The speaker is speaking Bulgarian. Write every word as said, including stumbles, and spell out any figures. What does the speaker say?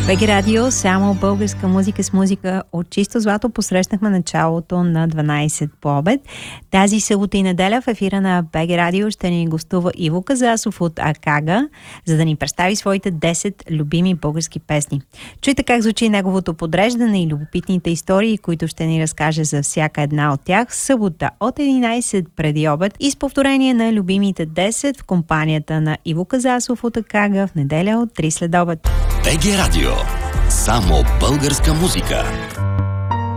БГ Радио, само българска музика с музика от чисто злато. Посрещнахме началото на дванайсет по обед. Тази събота и неделя в ефира на БГ Радио ще ни гостува Иво Казасов от Акага, за да ни представи своите десет любими български песни. Чуйте как звучи неговото подреждане и любопитните истории, които ще ни разкаже за всяка една от тях. Събота от единайсет преди обед и с повторение на любимите десет в компанията на Иво Казасов от Акага в неделя от три след обед. БГ Радио. Само българска музика.